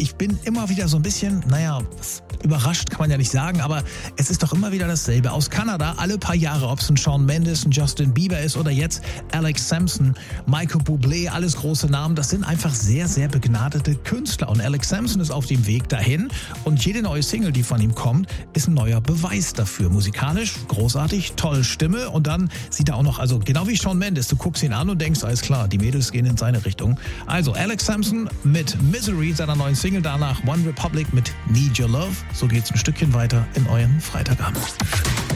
ich bin immer wieder so ein bisschen, überrascht kann man ja nicht sagen, aber es ist doch immer wieder dasselbe. Aus Kanada, alle paar Jahre, ob es ein Shawn Mendes, ein Justin Bieber ist oder jetzt Alex Sampson, Michael Bublé, alles große Namen, das sind einfach sehr, sehr begnadete Künstler. Und Alex Sampson ist auf dem Weg dahin und jede neue Single, die von ihm kommt, ist ein neuer Beweis dafür. Musikalisch großartig, tolle Stimme und dann sieht er auch noch, also genau wie Shawn Mendes, du guckst ihn an und denkst, alles klar, die Mädels gehen in seine Richtung. Also Alex Sampson mit Misery, seiner neuen Single, danach One Republic mit Need Your Love. So geht's ein Stückchen weiter in euren Freitagabend.